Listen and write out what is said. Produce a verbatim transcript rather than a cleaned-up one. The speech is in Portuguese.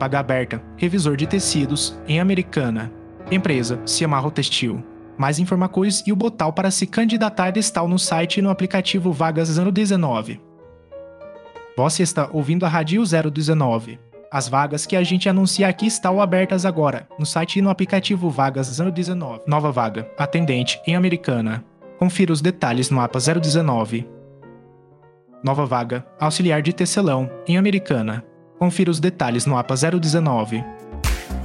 Vaga aberta, revisor de tecidos, em Americana. Empresa, Ciamarro Textil. Mais informações e o botão para se candidatar está no site e no aplicativo Vagas zero dezenove. Você está ouvindo a Rádio zero dezenove. As vagas que a gente anuncia aqui estão abertas agora, no site e no aplicativo Vagas zero dezenove. Nova vaga, atendente, em Americana. Confira os detalhes no mapa zero dezenove. Nova vaga, auxiliar de tecelão, em Americana. Confira os detalhes no mapa zero dezenove.